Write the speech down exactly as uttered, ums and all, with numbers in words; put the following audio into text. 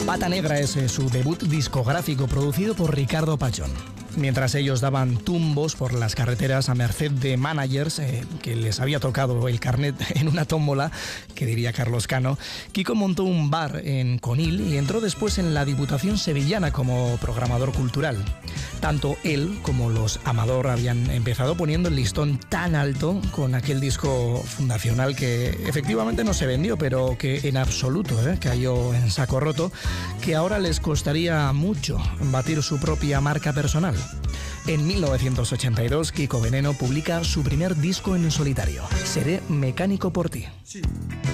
Pata Negra es eh, su debut discográfico, producido por Ricardo Pachón. Mientras ellos daban tumbos por las carreteras a merced de managers eh, que les había tocado el carnet en una tómbola, que diría Carlos Cano, Kiko montó un bar en Conil y entró después en la Diputación Sevillana como programador cultural. Tanto él como los Amador habían empezado poniendo el listón tan alto con aquel disco fundacional que efectivamente no se vendió, pero que en absoluto eh, cayó en saco roto, que ahora les costaría mucho batir su propia marca personal. En mil novecientos ochenta y dos, Kiko Veneno publica su primer disco en solitario, Seré mecánico por ti. Sí.